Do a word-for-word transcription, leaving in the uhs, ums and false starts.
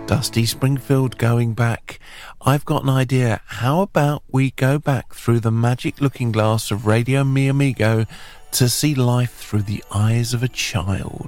Dusty Springfield going back. I've got an idea. How about we go back through the magic looking glass of Radio Mi Amigo to see life through the eyes of a child?